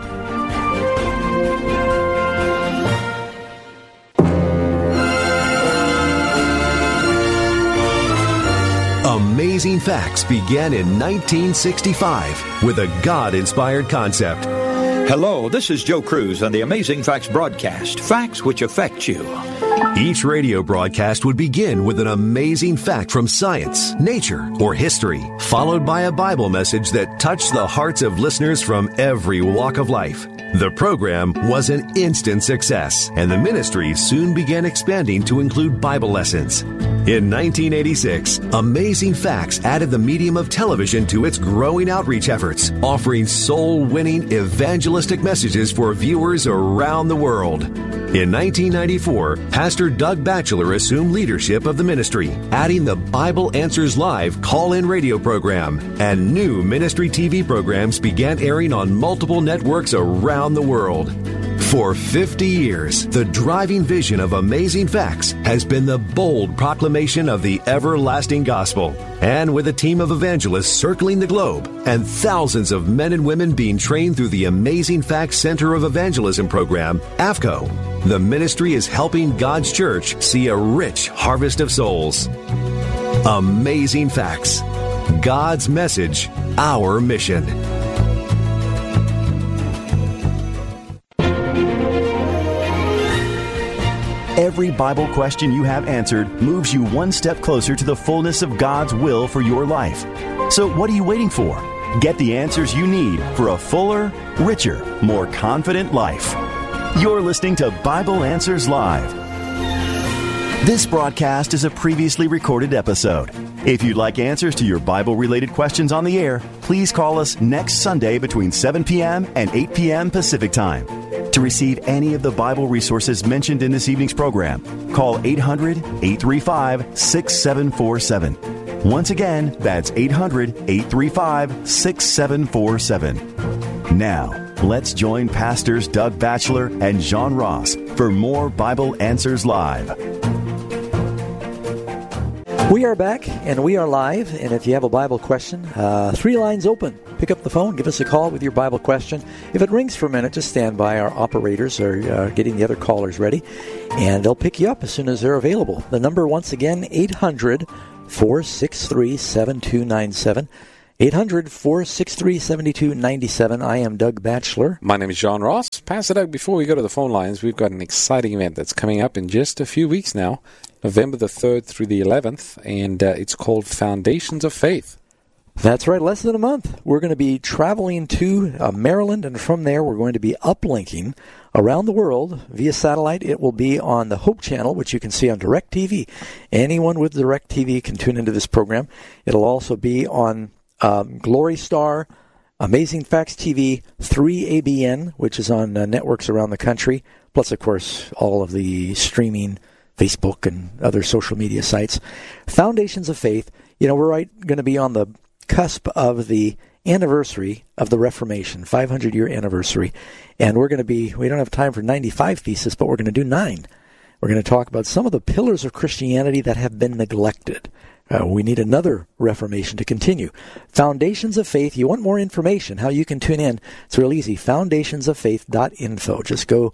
Speaker 4: Amazing Facts began in 1965 with a God-inspired concept.
Speaker 5: Hello, this is Joe Cruz on the Amazing Facts broadcast, facts which affect you.
Speaker 4: Each radio broadcast would begin with an amazing fact from science, nature, or history, followed by a Bible message that touched the hearts of listeners from every walk of life. The program was an instant success, and the ministry soon began expanding to include Bible lessons. In 1986, Amazing Facts added the medium of television to its growing outreach efforts, offering soul-winning evangelistic messages for viewers around the world. In 1994, Pastor Doug Batchelor assumed leadership of the ministry, adding the Bible Answers Live call-in radio program, and new ministry TV programs began airing on multiple networks around the world. For 50 years, the driving vision of Amazing Facts has been the bold proclamation of the everlasting gospel. And with a team of evangelists circling the globe and thousands of men and women being trained through the Amazing Facts Center of Evangelism program, AFCO, the ministry is helping God's church see a rich harvest of souls. Amazing Facts. God's message, our mission.
Speaker 17: Every Bible question you have answered moves you one step closer to the fullness of God's will for your life. So what are you waiting for? Get the answers you need for a fuller, richer, more confident life. You're listening to Bible Answers Live. This broadcast is a previously recorded episode. If you'd like answers to your Bible-related questions on the air, please call us next Sunday between 7 p.m. and 8 p.m. Pacific Time. To receive any of the Bible resources mentioned in this evening's program, call 800-835-6747. Once again, that's 800-835-6747. Now, let's join Pastors Doug Batchelor and John Ross for more Bible Answers Live.
Speaker 18: We are back, and we are live, and if you have a Bible question, 3 lines open. Pick up the phone, give us a call with your Bible question. If it rings for a minute, just stand by. Our operators are getting the other callers ready, and they'll pick you up as soon as they're available. The number, once again, 800-463-7297. 800-463-7297. I am Doug Batchelor.
Speaker 19: My name is John Ross. Pastor Doug, before we go to the phone lines, we've got an exciting event that's coming up in just a few weeks now, November the 3rd through the 11th, and it's called Foundations of Faith.
Speaker 18: That's right, less than a month. We're going to be traveling to Maryland, and from there we're going to be uplinking around the world via satellite. It will be on the Hope Channel, which you can see on DirecTV. Anyone with DirecTV can tune into this program. It'll also be on Glory Star, Amazing Facts TV, 3ABN, which is on networks around the country, plus, of course, all of the streaming, Facebook and other social media sites. Foundations of Faith. You know, we're going to be on the cusp of the anniversary of the Reformation, 500-year anniversary, and we don't have time for 95 theses, but we're going to do 9. We're going to talk about some of the pillars of Christianity that have been neglected. We need another Reformation to continue. Foundations of Faith. You want more information, how you can tune in? It's real easy. Foundationsoffaith.info. Just go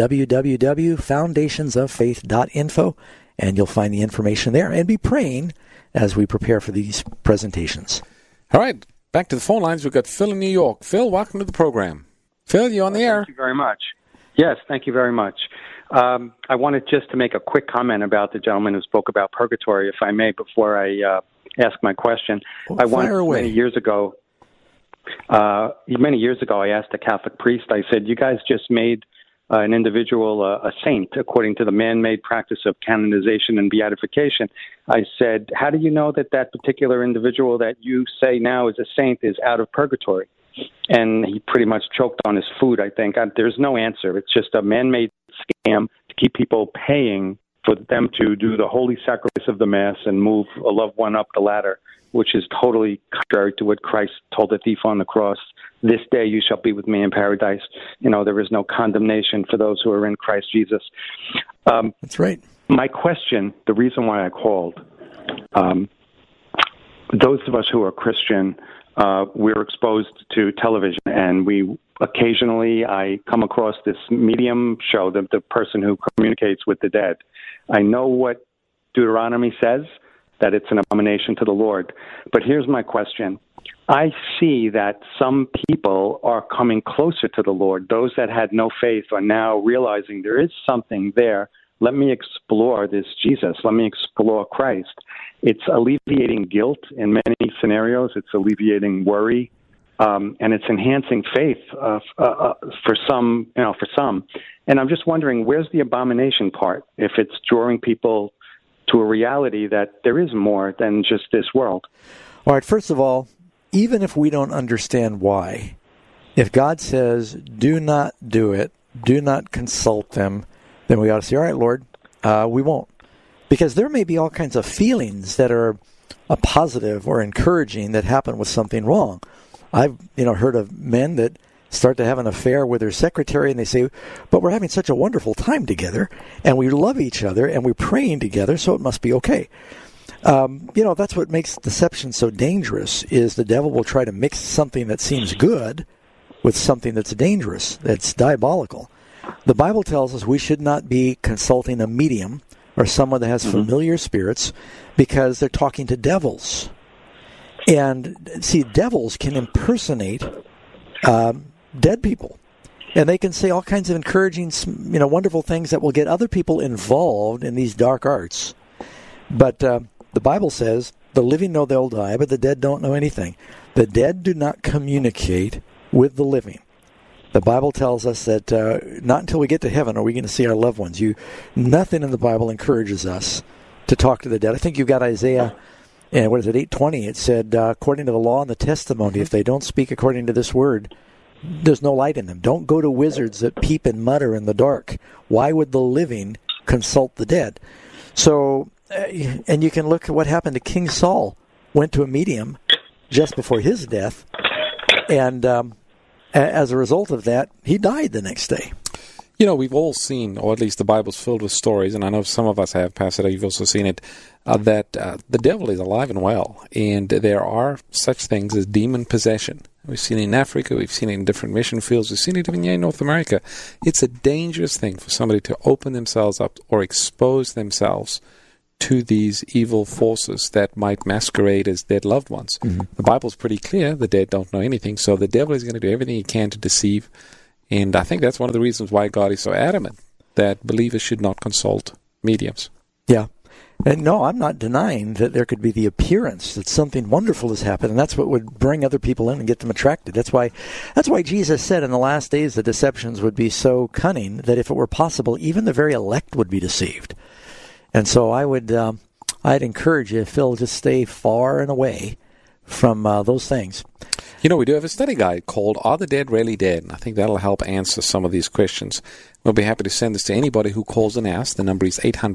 Speaker 18: www.foundationsoffaith.info, and you'll find the information there. And be praying as we prepare for these presentations.
Speaker 19: All right, back to the phone lines. We've got Phil in New York. Phil, welcome to the program. Phil, you on the air?
Speaker 2: Thank you very much. Yes, thank you very much. I wanted just to make a quick comment about the gentleman who spoke about purgatory, if I may, before I ask my question. Many years ago, I asked a Catholic priest, I said, you guys just made an individual a saint according to the man-made practice of canonization and beatification. I said, how do you know that that particular individual that you say now is a saint is out of purgatory? And he pretty much choked on his food, I think. There's no answer. It's just a man-made scam to keep people paying for them to do the holy sacrifice of the Mass and move a loved one up the ladder, which is totally contrary to what Christ told the thief on the cross. This day you shall be with me in paradise. You know, there is no condemnation for those who are in Christ Jesus.
Speaker 18: That's right.
Speaker 2: My question, the reason why I called, those of us who are Christian, we're exposed to television, and I come across this medium show, the person who communicates with the dead. I know what Deuteronomy says, that it's an abomination to the Lord. But here's my question. I see that some people are coming closer to the Lord. Those that had no faith are now realizing there is something there. Let me explore this Jesus. Let me explore Christ. It's alleviating guilt in many scenarios. It's alleviating worry, and it's enhancing faith for some. And I'm just wondering, where's the abomination part? If it's drawing people to a reality that there is more than just this world.
Speaker 18: All right. First of all, even if we don't understand why, if God says, "Do not do it," do not consult them, then we ought to say, all right, Lord, we won't. Because there may be all kinds of feelings that are positive or encouraging that happen with something wrong. I've heard of men that start to have an affair with their secretary, and they say, but we're having such a wonderful time together, and we love each other, and we're praying together, so it must be okay. That's what makes deception so dangerous, is the devil will try to mix something that seems good with something that's dangerous, that's diabolical. The Bible tells us we should not be consulting a medium or someone that has familiar spirits, because they're talking to devils. And see, devils can impersonate dead people. And they can say all kinds of encouraging, wonderful things that will get other people involved in these dark arts. But the Bible says, the living know they'll die, but the dead don't know anything. The dead do not communicate with the living. The Bible tells us that not until we get to heaven are we going to see our loved ones. Nothing in the Bible encourages us to talk to the dead. I think you've got Isaiah, 8:20. It said, according to the law and the testimony, if they don't speak according to this word, there's no light in them. Don't go to wizards that peep and mutter in the dark. Why would the living consult the dead? So, and you can look at what happened to King Saul. Went to a medium just before his death, and as a result of that, he died the next day.
Speaker 19: You know, we've all seen, or at least the Bible's filled with stories, and I know some of us have, Pastor, you've also seen it, that the devil is alive and well, and there are such things as demon possession. We've seen it in Africa, we've seen it in different mission fields, we've seen it even here in North America. It's a dangerous thing for somebody to open themselves up or expose themselves to these evil forces that might masquerade as dead loved ones. Mm-hmm. The Bible's pretty clear, the dead don't know anything, so the devil is going to do everything he can to deceive. And I think that's one of the reasons why God is so adamant that believers should not consult mediums.
Speaker 18: Yeah. And no, I'm not denying that there could be the appearance that something wonderful has happened, and that's what would bring other people in and get them attracted. That's why Jesus said in the last days the deceptions would be so cunning that if it were possible, even the very elect would be deceived. And so I'd encourage you, Phil, just stay far and away from those things.
Speaker 19: You know, we do have a study guide called Are the Dead Really Dead? And I think that'll help answer some of these questions. We'll be happy to send this to anybody who calls and asks. The number is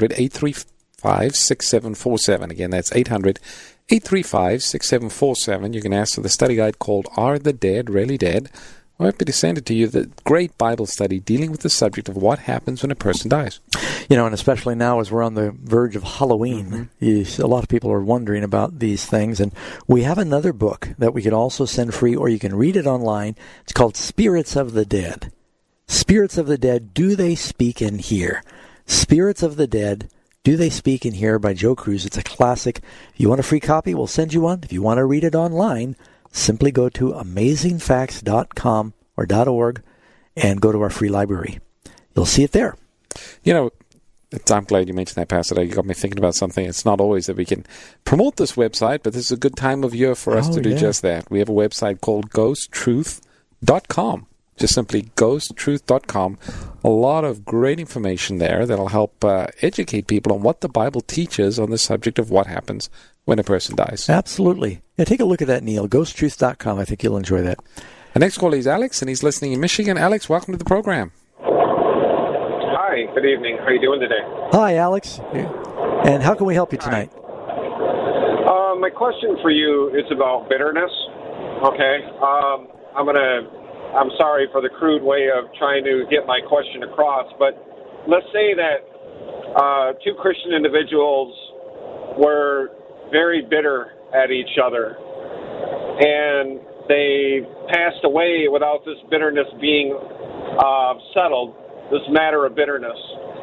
Speaker 19: 800-835-6747. Again, that's 800-835-6747. You can ask for the study guide called Are the Dead Really Dead? We're happy to send it to you, the great Bible study dealing with the subject of what happens when a person dies.
Speaker 18: You know, and especially now as we're on the verge of Halloween, a lot of people are wondering about these things. And we have another book that we can also send free, or you can read it online. It's called Spirits of the Dead. Spirits of the Dead, Do They Speak and Hear? Spirits of the Dead, Do They Speak and Hear by Joe Cruz. It's a classic. If you want a free copy, we'll send you one. If you want to read it online, simply go to amazingfacts.com or .org and go to our free library. You'll see it there.
Speaker 19: You know, I'm glad you mentioned that, Pastor. You got me thinking about something. It's not always that we can promote this website, but this is a good time of year for us to do just that. We have a website called ghosttruth.com. Just simply ghosttruth.com. A lot of great information there that'll help educate people on what the Bible teaches on the subject of what happens when a person dies.
Speaker 18: Absolutely. Yeah, take a look at that, Neil. Ghosttruth.com. I think you'll enjoy that.
Speaker 19: The next caller is Alex, and he's listening in Michigan. Alex, welcome to the program.
Speaker 7: Hi, good evening. How are you doing today?
Speaker 18: Hi, Alex. And how can we help you tonight?
Speaker 7: My question for you is about bitterness. Okay. I'm sorry for the crude way of trying to get my question across, but let's say that two Christian individuals were very bitter at each other, and they passed away without this bitterness being settled, this matter of bitterness.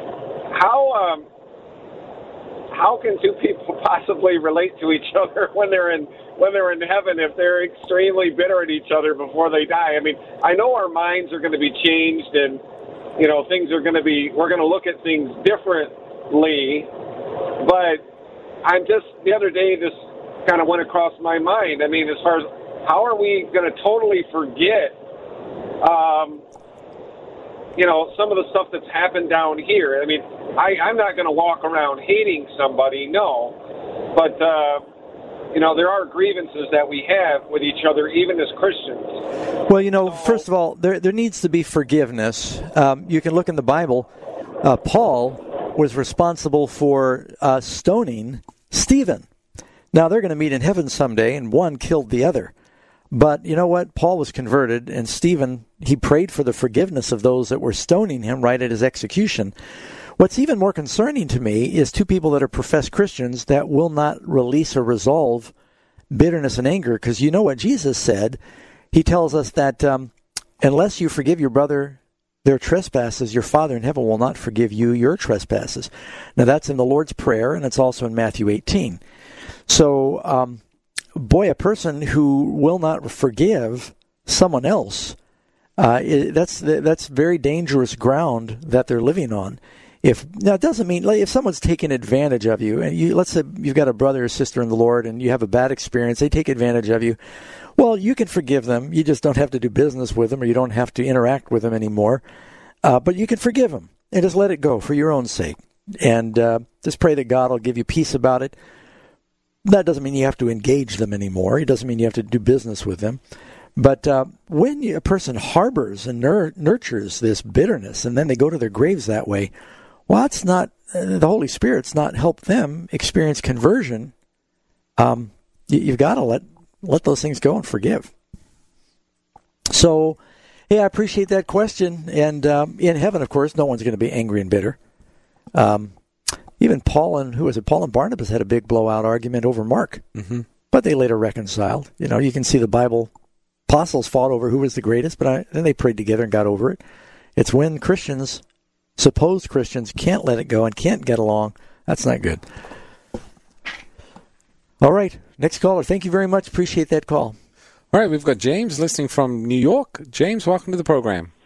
Speaker 7: How can two people possibly relate to each other when they're in heaven if they're extremely bitter at each other before they die? I mean, I know our minds are going to be changed, and you know things are going to be. We're going to look at things differently, but I'm just the other day this kind of went across my mind. I mean, as far as how are we going to totally forget, some of the stuff that's happened down here? I mean, I'm not going to walk around hating somebody, no, but there are grievances that we have with each other, even as Christians.
Speaker 18: Well, first of all, there needs to be forgiveness. You can look in the Bible. Paul was responsible for stoning Stephen. Now, they're going to meet in heaven someday, and one killed the other. But you know what? Paul was converted, and Stephen, he prayed for the forgiveness of those that were stoning him right at his execution. What's even more concerning to me is two people that are professed Christians that will not release or resolve bitterness and anger, because you know what Jesus said. He tells us that unless you forgive your brother their trespasses, your Father in heaven will not forgive you your trespasses. Now, that's in the Lord's Prayer, and it's also in Matthew 18. So, a person who will not forgive someone else, that's very dangerous ground that they're living on. Now, it doesn't mean, if someone's taking advantage of you, and let's say you've got a brother or sister in the Lord and you have a bad experience, they take advantage of you, well, you can forgive them. You just don't have to do business with them, or you don't have to interact with them anymore. But you can forgive them and just let it go for your own sake. And just pray that God will give you peace about it. That doesn't mean you have to engage them anymore. It doesn't mean you have to do business with them. But when a person harbors and nurtures this bitterness, and then they go to their graves that way, well, it's not, the Holy Spirit's not helped them experience conversion. You've got to let those things go and forgive. So Hey, I appreciate that question. And in heaven, of course, no one's going to be angry and bitter. Even Paul and Barnabas had a big blowout argument over Mark.
Speaker 19: Mm-hmm.
Speaker 18: But they later reconciled. You know, you can see the Bible, apostles fought over who was the greatest, but then they prayed together and got over it. It's when Christians, supposed Christians, can't let it go and can't get along. That's not good. All right, next caller. Thank you very much. Appreciate that call.
Speaker 19: All right, we've got James listening from New York. James, welcome to the program.